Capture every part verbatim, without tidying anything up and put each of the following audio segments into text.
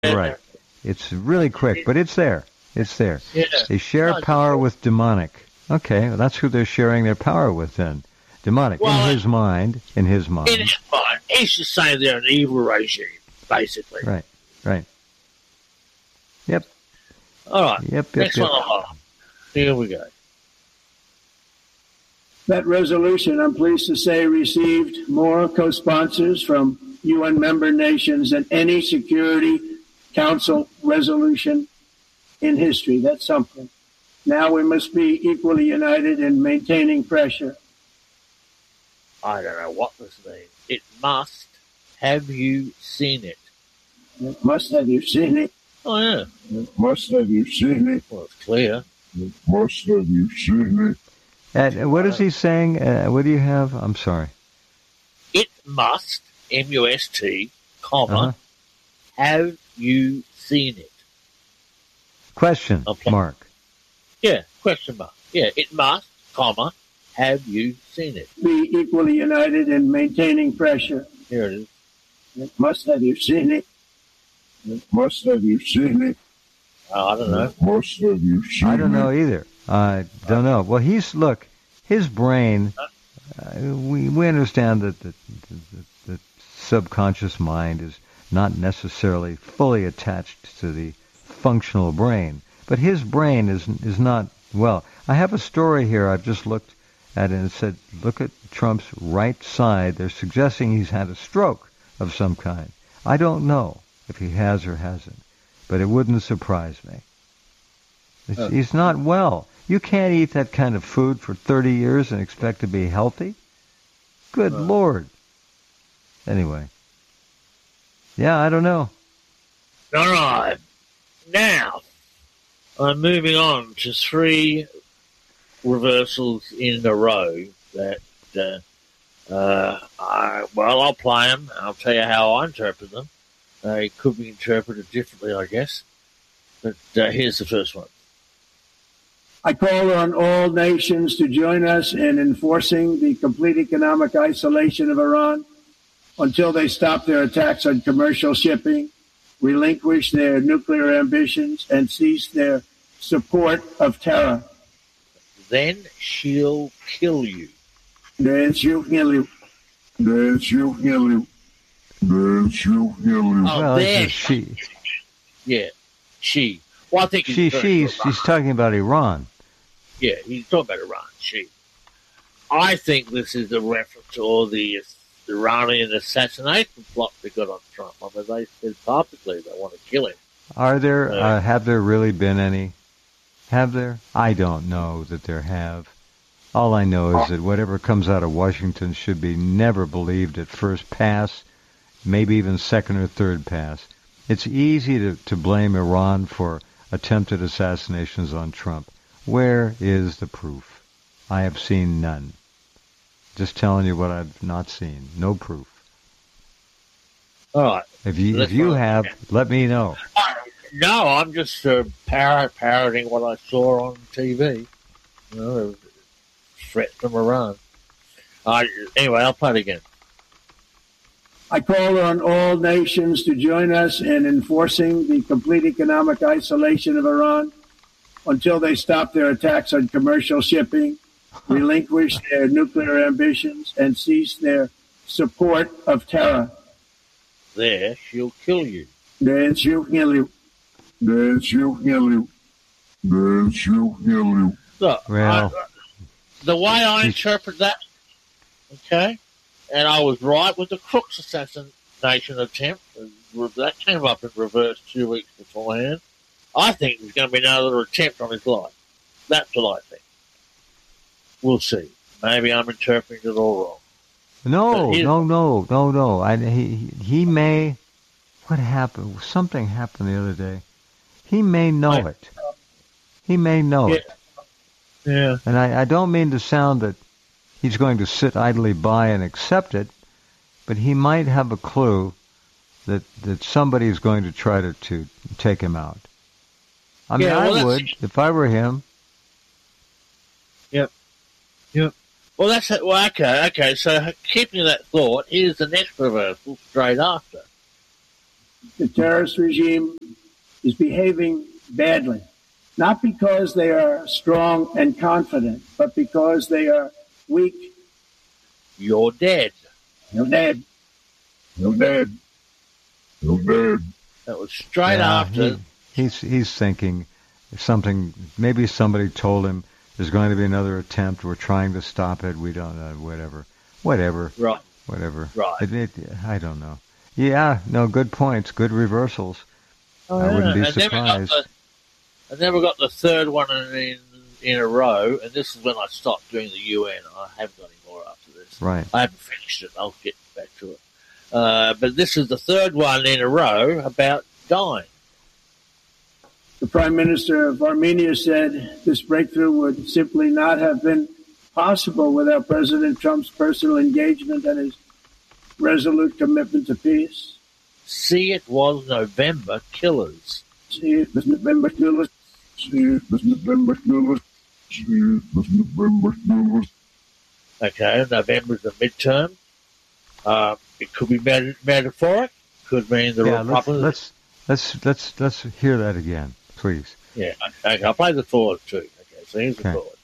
You're right. It's really quick, but it's there. It's there. Yeah. They share No, power with demonic. Okay, well, that's who they're sharing their power with then. Demonic. Well, in his mind. In his mind. In his mind. He's just saying they're an evil regime, basically. Right. Right. Yep. All right. Yep, yep, Next yep. one along. Here we go. That resolution, I'm pleased to say, received more co-sponsors from U N member nations than any Security Council resolution in history. That's something. Now we must be equally united in maintaining pressure. I don't know what this means. It must. Have you seen it? It must have you seen it? Oh, yeah. It must have you seen it? Well, it's clear. It must have you seen it? And what is he saying? Uh, what do you have? I'm sorry. It must, M U S T, comma, Uh-huh. have you seen it? Question Okay. mark. Yeah, question mark. Yeah, it must, comma, have you seen it? Be equally united in maintaining pressure. Here it is. It must have you seen it? It must have you seen it? Oh, I don't know. It must have you seen it? I don't know either. I don't know. Well, he's, look, his brain, uh, we, we understand that the, the, the subconscious mind is not necessarily fully attached to the functional brain. But his brain is is not, well, I have a story here I've just looked at, and it said, look at Trump's right side. They're suggesting he's had a stroke of some kind. I don't know if he has or hasn't, but it wouldn't surprise me. It's, Uh. He's not well. You can't eat that kind of food for thirty years and expect to be healthy. Good Uh. Lord. Anyway. Yeah, I don't know. All right. Now, I'm moving on to three reversals in a row that, uh, uh, I, well, I'll play them. I'll tell you how I interpret them. They could be interpreted differently, I guess. But uh, here's the first one. I call on all nations to join us in enforcing the complete economic isolation of Iran until they stop their attacks on commercial shipping, relinquish their nuclear ambitions, and cease their support of terror. Then she'll kill you. Then she'll kill you. Then she'll kill you. Then she'll kill you. Oh, well, there. it's a she. Yeah, she. Well, I think he's She, very she's, good. she's talking about Iran. Yeah, he's talking about Iran. She. I think this is a reference to all the Iranian assassination plot they got on Trump. I mean, they said publicly they want to kill him. Are there, Uh, uh, have there really been any? Have there? I don't know that there have. All I know is that whatever comes out of Washington should be never believed at first pass, maybe even second or third pass. It's easy to, to blame Iran for attempted assassinations on Trump. Where is the proof? I have seen none. Just telling you what I've not seen. No proof. All right. If you Let's if you find- have, let me know. No, I'm just uh, par- parroting what I saw on T V. You know, threat from Iran. Uh, anyway, I'll play it again. I call on all nations to join us in enforcing the complete economic isolation of Iran until they stop their attacks on commercial shipping, relinquish their nuclear ambitions, and cease their support of terror. There, she'll kill you. Then she'll kill you. Then she'll kill you. Then she'll kill you. So, Well, I, the way I interpret that, okay, and I was right with the Crooks assassination attempt. That came up in reverse two weeks beforehand. I think there's going to be another attempt on his life. That's what I think. We'll see. Maybe I'm interpreting it all wrong. No, But he- no, no, no, no. I, he he may. What happened? Something happened the other day. He may know Right. it. He may know Yeah. it. Yeah. And I, I don't mean to sound that he's going to sit idly by and accept it, but he might have a clue that that somebody is going to try to, to take him out. I mean, Yeah, well, I that's- would if I were him. Yep. Yep. Well, that's it. Well, okay, okay. So keeping that thought, here's the next reversal straight after. the terrorist regime is behaving badly, not because they are strong and confident, but because they are weak. You're dead. You're dead. You're dead. You're dead. That was straight Yeah, after. He, he's he's thinking something. Maybe somebody told him there's going to be another attempt. We're trying to stop it. We don't know. Whatever. Whatever. Right. Whatever. Right. It, it, I don't know. Yeah. No. Good points. Good reversals. Oh, I wouldn't be yeah. I never got surprised. the- I never got the third one in, in in a row, and this is when I stopped doing the U N. I haven't got any more after this. Right. I haven't finished it. I'll get back to it. Uh, but this is the third one in a row about dying. The Prime Minister of Armenia said this breakthrough would simply not have been possible without President Trump's personal engagement and his resolute commitment to peace. See, it was November killers. See, it was November killers. See, it was November killers. See, it was November killers. Okay, November's the midterm. Uh, it could be meta- metaphoric. Could mean the Yeah. Republicans. Let's let's let's let's let's hear that again, please. Yeah, okay, I'll play the chords too. Okay, so here's the Okay. chords.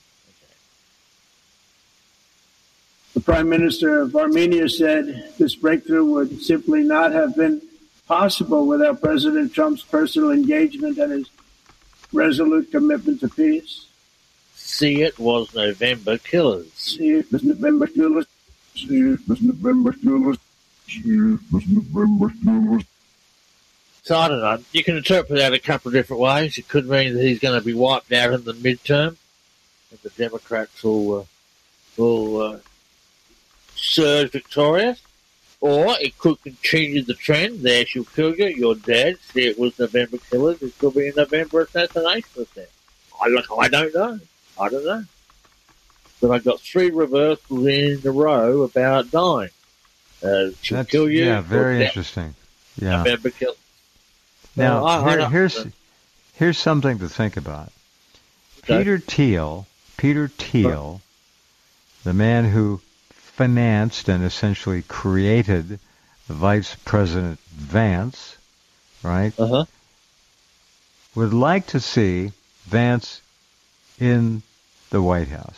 The Prime Minister of Armenia said this breakthrough would simply not have been possible without President Trump's personal engagement and his resolute commitment to peace. See, it was November killers. See, it was November killers. See, it was November killers. See, it was November killers. So I don't know. You can interpret that a couple of different ways. It could mean that he's going to be wiped out in the midterm, and the Democrats will uh, will uh, surge victorious, or it could continue the trend. There, she'll kill you. You're dead. See, it was November killers. It could be a November assassination attempt. I look. I don't know. I don't know. But I got three reversals in a row about dying. Uh, she'll That's, kill you. yeah, very you're interesting. Yeah. November killers. Now, Well, I- I here, don't- here's here's something to think about. Okay. Peter Thiel, Peter Thiel, the man who financed and essentially created Vice President Vance, right, Uh-huh. would like to see Vance in the White House.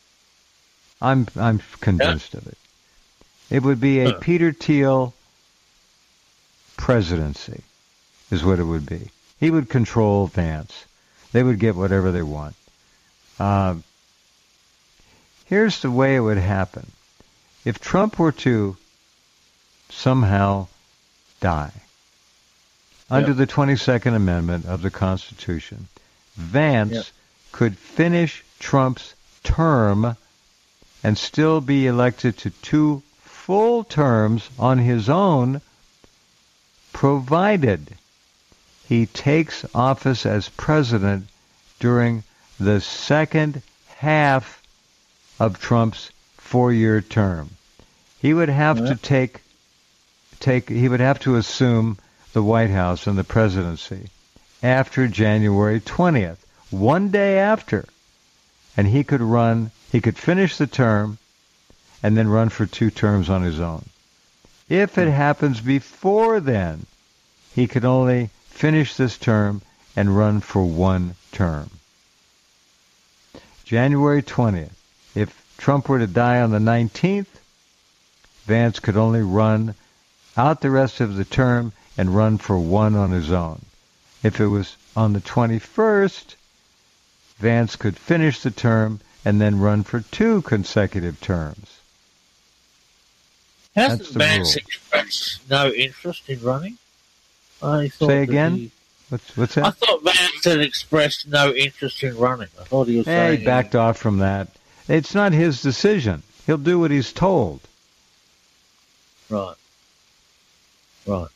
I'm I'm convinced of it. It would be a Huh. Peter Thiel presidency, is what it would be. He would control Vance. They would get whatever they want. Uh, here's the way it would happen. If Trump were to somehow die under Yep. the twenty-second Amendment of the Constitution, Vance Yep. could finish Trump's term and still be elected to two full terms on his own, provided he takes office as president during the second half of Trump's four-year term. He would have Yeah. to take take he would have to assume the White House and the presidency after January twentieth, one day after, and he could run he could finish the term and then run for two terms on his own. If it happens before then, he could only finish this term and run for one term. January twentieth. If Trump were to die on the nineteenth, Vance could only run out the rest of the term and run for one on his own. If it was on the twenty-first, Vance could finish the term and then run for two consecutive terms. Hasn't That's the Vance rule. expressed no interest in running? I thought Say that again? he- What's what's I that? thought Vance had expressed no interest in running. I thought he was Yeah, saying he backed off from that. It's not his decision. He'll do what he's told. Right. Right.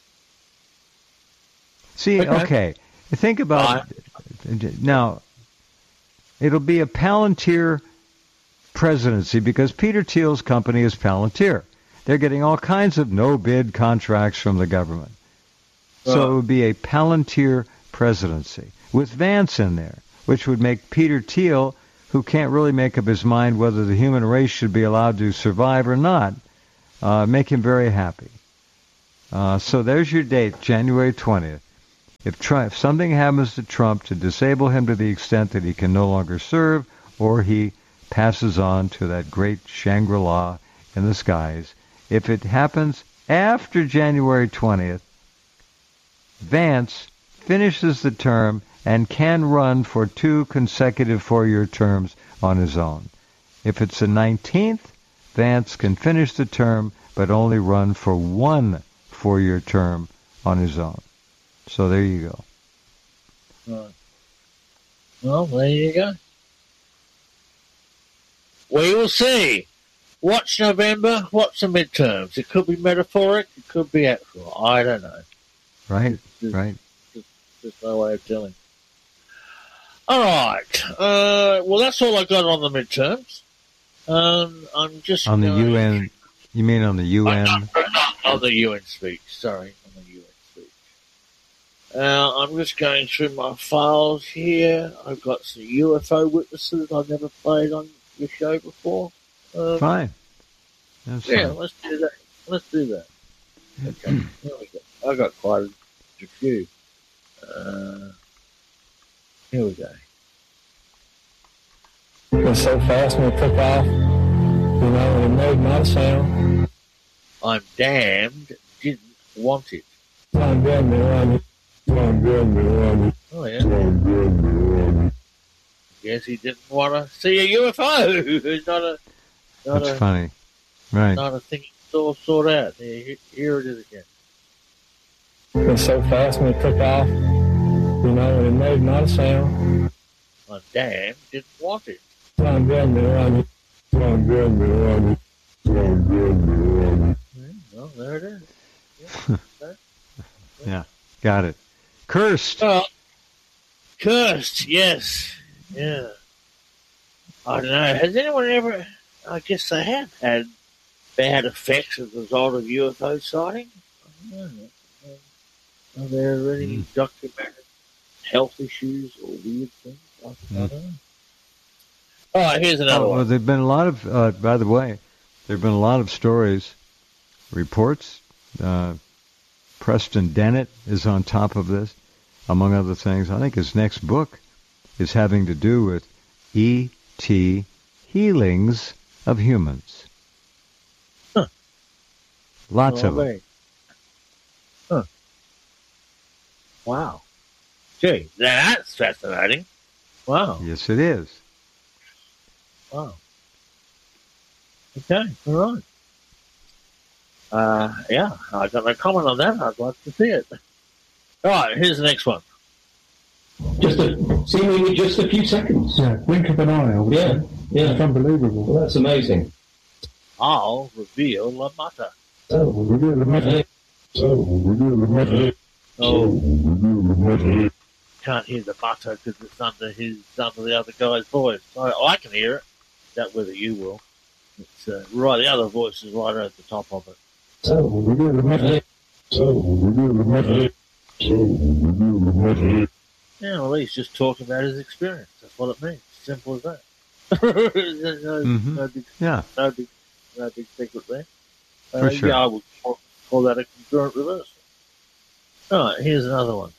See, Okay. okay. Think about now. It'll be a Palantir presidency because Peter Thiel's company is Palantir. They're getting all kinds of no-bid contracts from the government. So Right. it would be a Palantir presidency with Vance in there, which would make Peter Thiel, who can't really make up his mind whether the human race should be allowed to survive or not, uh, make him very happy. Uh, so there's your date, January twentieth. If, Trump, if something happens to Trump to disable him to the extent that he can no longer serve, or he passes on to that great Shangri-La in the skies, if it happens after January twentieth, Vance finishes the term and can run for two consecutive four-year terms on his own. If it's the nineteenth, Vance can finish the term but only run for one four-year term on his own. So there you go. Right. Well, there you go. We will see. Watch November, watch the midterms. It could be metaphoric, it could be actual. I don't know. Right, just, right. Just, just no way of telling. All right. Uh, well, that's all I got on the midterms. Um, I'm just on the going, U N. You mean on the U N? On the U N speech. Sorry, on the U N speech. Uh, I'm just going through my files here. I've got some U F O witnesses I've never played on your show before. Um, fine. That's yeah, fine. let's do that. Let's do that. Okay. Here we go. I got quite a few. Uh, here we go. It was so fast when it took off, you know, and it made not a sound. I'm damned didn't want it. I'm damn near on it. I'm damn near on it. Oh, yeah. I'm damn near on it. Guess he didn't want to see a U F O. It's not a... Not That's a, funny. Right. Not a thing to all sort out. Here, here it is again. It was so fast when it took off, you know, and it made not a sound. I'm damned didn't want it. I'm damn near on it. I'm damn near on it. I'm damn near on it. Well, there it is. Yeah, okay. Yeah, got it. Cursed. Oh, cursed, yes. Yeah. I don't know. Has anyone ever... I guess they have had bad effects as a result of U F O sighting. I don't know. Are there any mm. documented health issues or weird things? I don't mm. know. All right, here's another oh, one. Well, there have been a lot of, uh, by the way, there have been a lot of stories, reports. Uh, Preston Dennett is on top of this, among other things. I think his next book is having to do with E T healings of humans. Huh. Lots oh, of them. Wait. Huh. Wow. Gee, that's fascinating. Wow. Yes, it is. Wow. Okay, all right. Uh, yeah, I got no comment on that. I'd like to see it. All right, here's the next one. Just a, seemingly just a few seconds. Yeah, blink of an eye. Yeah, yeah. It's unbelievable. Well, that's amazing. I'll reveal the matter. Oh, reveal the matter. Oh, reveal the matter. Oh, reveal the matter. Can't hear the matter because it's under his, under the other guy's voice. I, I can hear it. That whether you will. It's uh, right. The other voice is right at the top of it. Oh, reveal the matter. Oh, reveal the matter. Oh, reveal the matter. Yeah, well, he's just talking about his experience. That's what it means. Simple as that. no, mm-hmm. no, big, yeah. no, big, no big secret there. Uh, For sure. Yeah, I would call, call that a congruent reversal. All right, here's another one.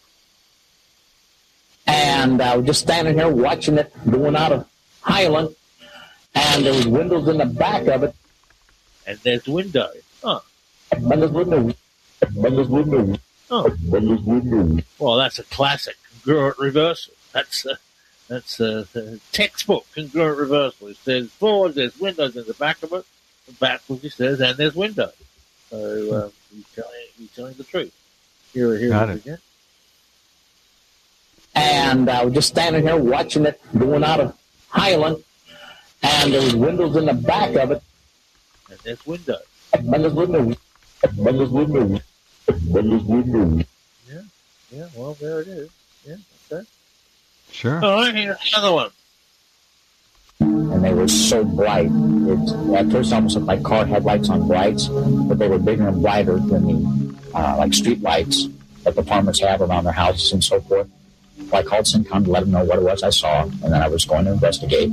And I was just standing here watching it going out of Highland, and there was windows in the back of it. And there's windows. Huh. And there's windows. And there's windows. Oh. And there's windows. Well, that's a classic congruent reversal. That's a, that's a, a textbook congruent reversal. It says forward, there's windows in the back of it. And backwards it says, and there's windows. So um, he's, telling, he's telling the truth. Here, here Got it it. again. And I was just standing here watching it going out of Highland, and there was windows in the back of it. And there's windows. And there's windows. And there's windows. And there's windows. Yeah, yeah, well, there it is. Yeah, okay. Sure. All right, here's another one. And they were so bright. It, at first, it almost looked like car headlights on brights, but they were bigger and brighter than the, uh, like street lights that the farmers have around their houses and so forth. So I called CENTCOM to let them know what it was I saw, and then I was going to investigate.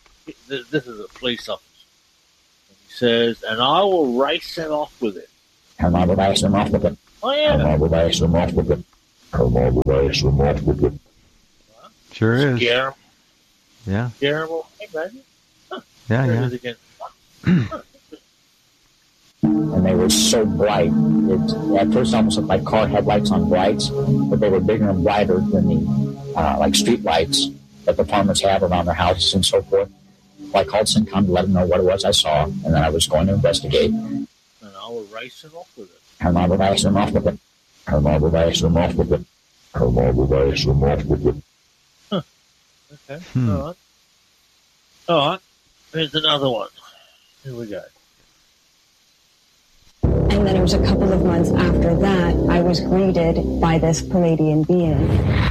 This is a police officer. He says, and I will race him off with it. Hermaphrodite hermaphrodite. Oh, yeah. Hermaphrodite hermaphrodite. Hermaphrodite hermaphrodite. Sure is. Scare 'em. Yeah. Scare 'em away, baby. Huh. Yeah, There it yeah. is again. And they were so bright. It, at first, it almost looked like car headlights on brights, but they were bigger and brighter than the uh, like street lights that the farmers have around their houses and so forth. Well, I called CENTCOM to let them know what it was I saw, and then I was going to investigate. And I was racing off with it. Hermaphrodite hermaphrodite. Hermaphrodite hermaphrodite. Hermaphrodite hermaphrodite. Okay. Hmm. All right. All right. Here's another one. Here we go. And then it was a couple of months after that, I was greeted by this Palladian being.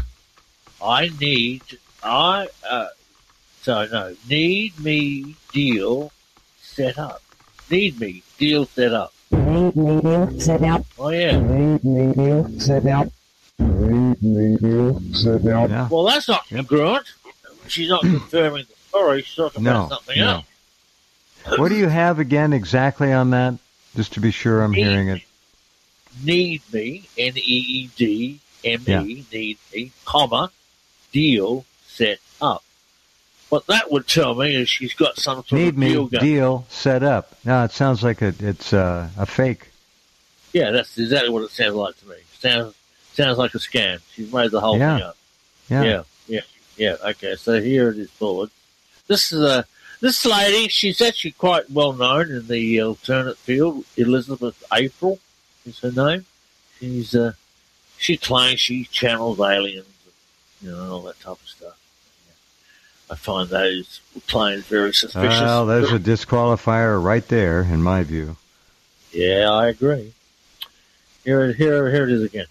I need, I, uh, so no, need me deal set up. Need me deal set up. Need me deal set up. Oh, yeah. Need me deal set up. Need me deal set up. Yeah. Well, that's not congruent. She's not confirming the story. She's talking No, about something no. else. What do you have again exactly on that? Just to be sure I'm hearing it. Need me, N E E D M E, Yeah. need me, comma, deal set up. What that would tell me is she's got some sort Need of me deal going. deal set up. No, it sounds like a, it's uh, a fake. Yeah, that's exactly what it sounds like to me. Sounds sounds like a scam. She's made the whole Yeah. thing up. Yeah. Yeah, yeah, yeah. Okay, so here it is forward. This is a this lady. She's actually quite well known in the alternate field. Elizabeth April is her name. She's uh, she claims she channels aliens, and, you know, all that type of stuff. Yeah. I find those claims very suspicious. Well, there's a disqualifier right there, in my view. Yeah, I agree. Here, here, here it is again.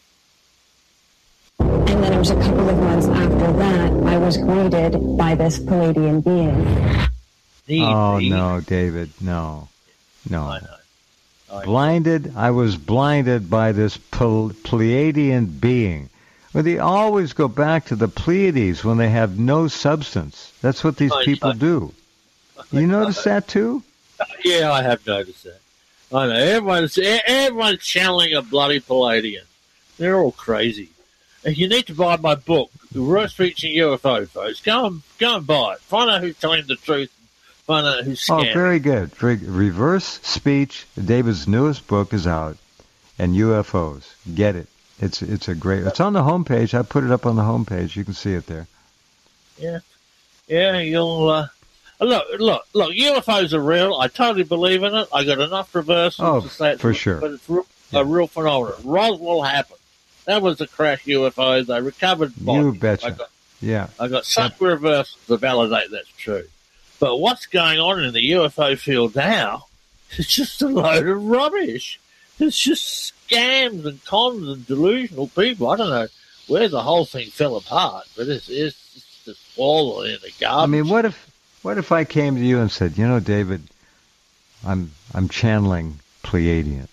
And then it was a couple of months after that, I was greeted by this Palladian being. Need Oh, me. no, David, no. No. I know. I know. Blinded, I was blinded by this Ple- Pleiadian being. Well, they always go back to the Pleiades when they have no substance. That's what these I people know. do. You notice that too? Yeah, I have noticed that. I know. Everyone's, e- everyone's channeling a bloody Palladian. They're all crazy. And you need to buy my book, Reverse Reaching U F O, folks. Go and, go and buy it. Find out who's telling the truth. Find out who's Oh, scamming. very good. Very, reverse speech. David's newest book is out, and U F Os. Get it. It's it's a great. It's on the homepage. I put it up on the homepage. You can see it there. Yeah. Yeah, you'll, uh, look, look, look, U F Os are real. I totally believe in it. I got enough reversals Oh, to say it's for real, sure. But it's real, Yeah. a real phenomenon. Roswell happened. That was a crash U F O. They recovered bodies. You betcha. I got, Yeah. I got such reversals to validate that's true. But what's going on in the U F O field now is just a load of rubbish. It's just scams and cons and delusional people. I don't know where the whole thing fell apart, but it's, it's just swallowed in the garbage. I mean, what if what if I came to you and said, you know, David, I'm I'm channeling Pleiadians.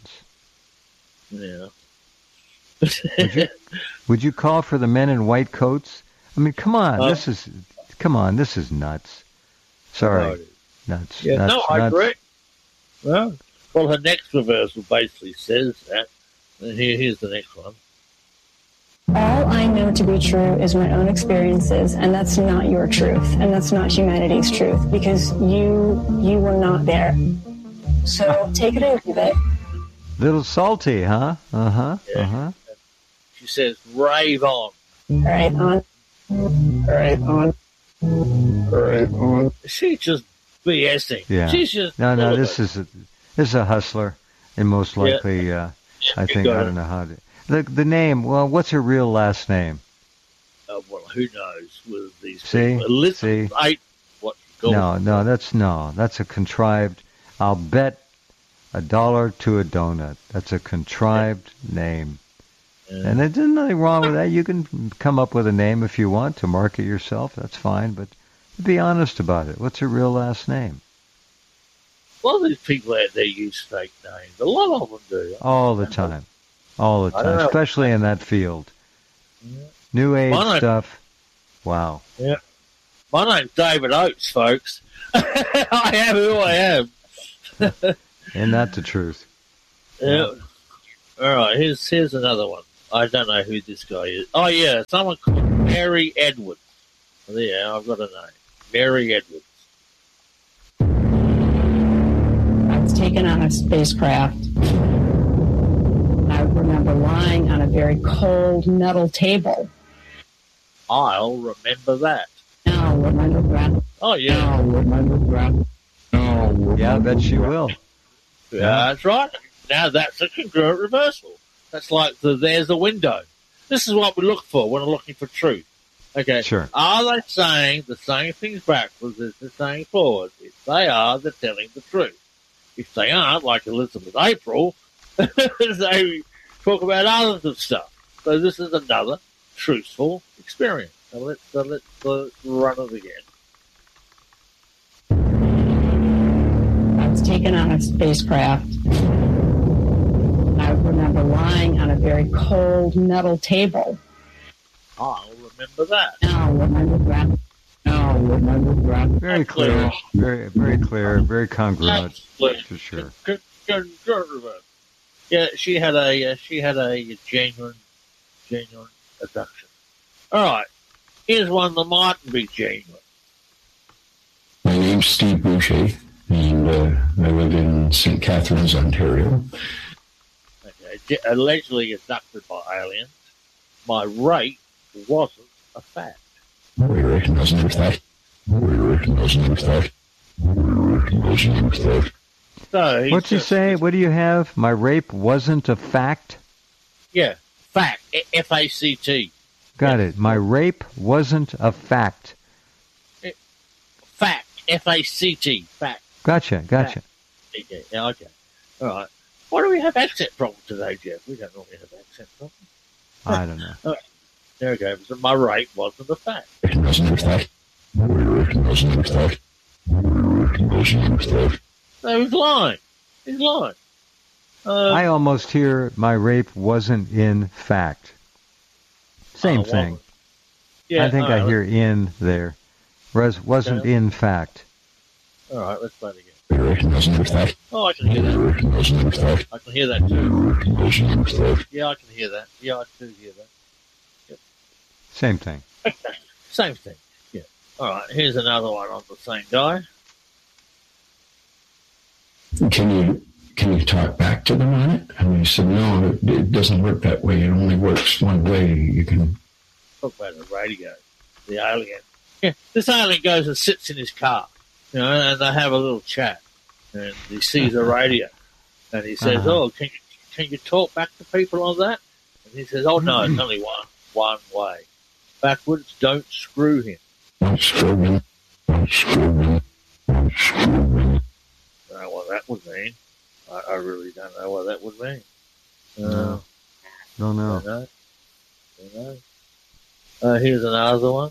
Yeah. Would you, would you call for the men in white coats? I mean, come on, Uh, this is come on, this is nuts. Sorry, No, nuts. Yeah, nuts, no, I nuts. agree. Well, well, her next reversal basically says that. And here, here's the next one. All I know to be true is my own experiences, and that's not your truth, and that's not humanity's truth, because you you were not there. So take it or leave it. Little salty, huh? Uh huh. Yeah. Uh huh. She says, rave on. All right, on. All right, on. All right, on. She's just BSing. Yeah. She's just No, full no. of This it. is a, this is a hustler, and most Yeah. likely, uh, I You think got I it. don't know how to. The the name. Well, what's her real last name? Uh, well, who knows with these See? people. Elizabeth See? eight. What? Go No, no. That's no. That's a contrived. I'll bet a dollar to a donut. That's a contrived name. Yeah. And there's nothing wrong with that. You can come up with a name if you want to market yourself. That's fine. But be honest about it. What's her real last name? A lot of these people out there use fake names. A lot of them do. All the time. All the I don't time. know. Especially in that field. Yeah. New age Mine- stuff. Wow. My name's David Oates, folks. I am who I am. Isn't that the truth? Yeah. All right, here's here's another one. I don't know who this guy is. Oh, yeah, someone called Mary Edwards. Yeah, I've got a name. Mary Edwards. I was taken on a spacecraft. I remember lying on a very cold metal table. I'll remember that. I'll remember that. Oh, yeah. I'll remember that. I'll remember Yeah, I bet she will. Yeah, that's right. Now that's a congruent reversal. That's like the there's a window. This is what we look for when we're looking for truth. Okay. Sure. Are they saying the same things backwards as they're saying forwards? If they are, they're telling the truth. If they aren't, like Elizabeth April, they talk about other stuff. So this is another truthful experience. So let's, so let's uh, run it again. I was taken on a spacecraft. I remember lying on a very cold metal table. I'll remember that. I'll remember that. I'll remember that. Very clear. Very, very clear. Very congruent. For sure. Good, good, good reverse. Yeah, she had a uh, she had a genuine, genuine abduction. All right, here's one that mightn't be genuine. My name's Steve Boucher, and uh, I live in Saint Catharines, Ontario. Okay, allegedly abducted by aliens. My rape wasn't a fact. No, we recognize no fact. No, we recognize no fact. No, we recognize no fact. So What's he say? What do you have? My rape wasn't a fact? Yeah, fact. F A C T. Got it. My rape wasn't a fact. Fact. F A C T. Fact. Gotcha, gotcha. Fact. Okay, yeah, okay. All right. Why do we have accent problems today, Jeff? We don't normally have accent problems. I don't know. All right. There we go. So my rape wasn't a fact. Recognize no fact. No, we recognize no fact. No, we recognize no fact. No, he's lying. He's lying. Uh, I almost hear my rape wasn't in fact. Same oh, well, thing. Yeah, I think right, I hear in there. Res wasn't okay. in fact. All right, let's play it again. We recognize no fact. Oh, I can hear that. We recognize no fact. I can hear that too. We recognize no fact. Yeah, I can hear that. Yeah, I do hear that. Yep. Same thing. Okay, same thing. Yeah. All right, here's another one on the same guy. Can you can you talk back to them on it? I mean, he said, no, it, it doesn't work that way. It only works one way. You can Talk about the radio, the alien. Yeah, this alien goes and sits in his car, you know, and they have a little chat. And he sees a radio, and he says, Uh-huh. "Oh, can you can you talk back to people on that?" And he says, "Oh no, it's only one one way. Backwards, don't screw him." don't screw me. Don't screw me. Don't screw me. I don't know what that would mean. I, I really don't know what that would mean. Uh, No. Don't know. Don't know. Don't know. Uh, here's another one.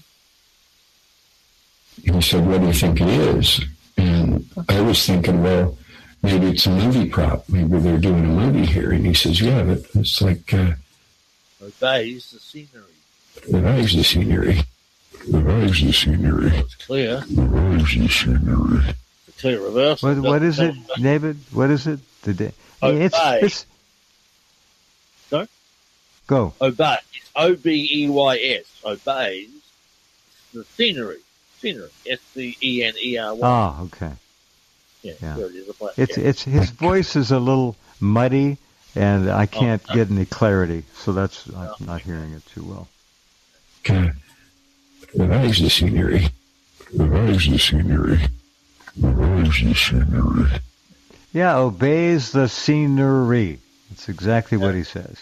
He said, what do you think it is? And I was thinking, well, maybe it's a movie prop. Maybe they're doing a movie here. And he says, yeah, but it's like, uh, Obeys the scenery. revives the scenery. Revives the scenery. It's clear. Revives the scenery. It's a clear reversal. What, what is it, David? What is it? The da- Obey. it's, it's Sorry? Go. Obey. It's O B E Y S. Obeys the scenery. Scenery. S C E N E R Y. Ah, okay. Yeah, yeah. there it is. It's Yeah. it's his voice is a little muddy, and I can't Oh, get any clarity, so that's I'm not hearing it too well. Okay. Revives the scenery. Revives the scenery. Revives the scenery. Yeah, obeys the scenery. That's exactly what he says.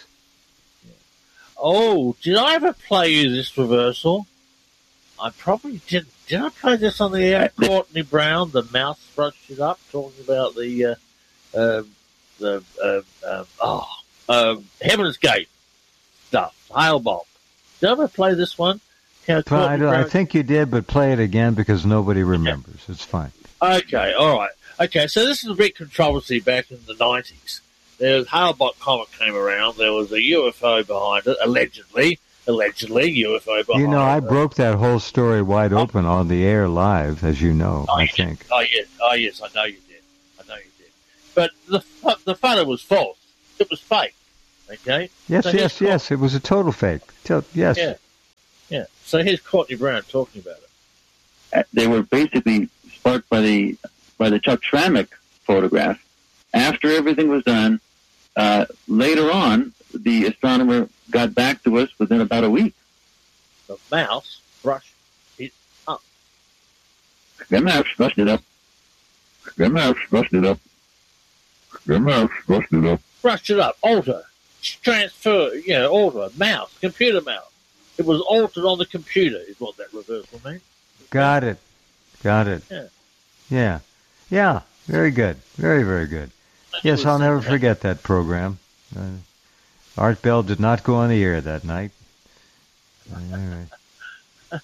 Oh, did I ever play you this reversal? I probably didn't. Did I play this on the air? Courtney Brown, the mouse brushed it up, talking about the, uh, uh, the, uh, uh, oh, uh, Heaven's Gate stuff, Hail Bomb. Did I ever play this one? How But I, Courtney don't- I Brown- think you did, but play it again because nobody remembers. It's fine. Okay, all right. Okay, so this is a big controversy back in the nineties. There was Hale-Bopp comet came around. There was a U F O behind it, allegedly. Allegedly, U F O behind You know, I it. broke that whole story wide open on the air live, as you know, Oh, I yes. think. Oh, yes. Oh, yes, I know you did. I know you did. But the the photo was false. It was fake. Okay? Yes, So yes, yes. It was a total fake. To- yes. Yeah. Yeah. So here's Courtney Brown talking about it. They were basically sparked by the by the Chuck Schrammick photograph. After everything was done, uh, later on, the astronomer got back to us within about a week. The mouse brushed it up. The mouse brushed it up. The mouse brushed it up. The mouse brushed it up. Brushed it up. Alter. Transfer. You know, alter. Mouse. Computer mouse. It was altered on the computer is what that reversal means. Got it. Got it. Yeah. Yeah. Yeah. Very good. Very, very good. Yes, I'll never forget that program. Uh, Art Bell did not go on the air that night. All right.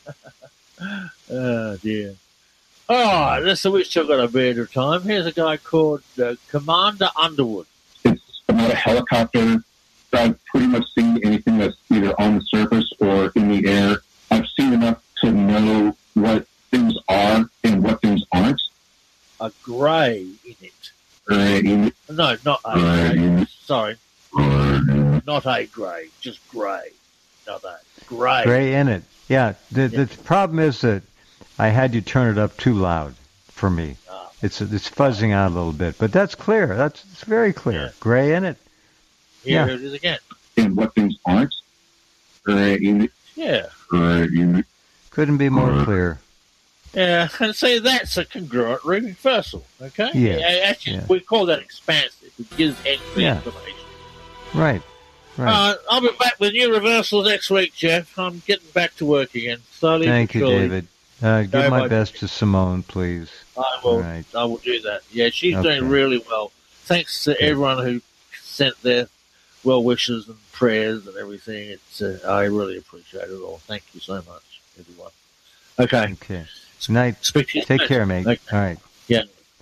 Oh, dear. All right, listen, we've still got a bit of time. Here's a guy called uh, Commander Underwood. It's not a helicopter. I've pretty much seen anything that's either on the surface or in the air. I've seen enough to know what things are and what things aren't. A grey in it. Gray in it. No, not a Gray grey. in it. Sorry. Not a grey, just grey. Not that. Grey. Gray in it. Yeah. The, Yeah. the problem is that I had you turn it up too loud for me. Ah. It's it's fuzzing out a little bit, but that's clear. That's it's very clear. Yeah. Gray in it. Here Yeah. it is again. And what things aren't. Gray in it. Yeah. Gray in it. Couldn't be more clear. Yeah, and see, that's a congruent reversal, okay? Yes, Yeah, actually, yeah. we call that expansive. It gives extra Yeah. information. Right. Right. Uh, I'll be back with new reversals next week, Jeff. I'm getting back to work again. Slowly Thank but you, surely. David. Uh, give Go my by- best to Simone, please. I will. Right. I will do that. Yeah, she's Okay. doing really well. Thanks to everyone who sent their well wishes and prayers and everything. It's uh, I really appreciate it all. Thank you so much, everyone. Okay. Okay. Night. Speak to you Take soon. care, mate. Okay. All right. Yeah.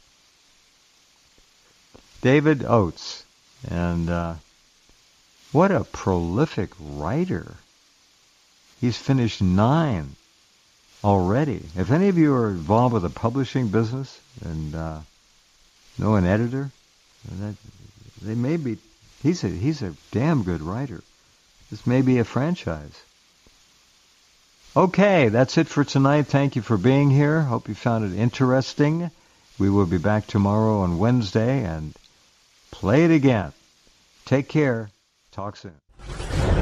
David Oates. And uh, what a prolific writer. He's finished nine already. If any of you are involved with a publishing business and uh, know an editor, that, they may be. He's a he's a damn good writer. This may be a franchise. Okay, that's it for tonight. Thank you for being here. Hope you found it interesting. We will be back tomorrow on Wednesday and play it again. Take care. Talk soon.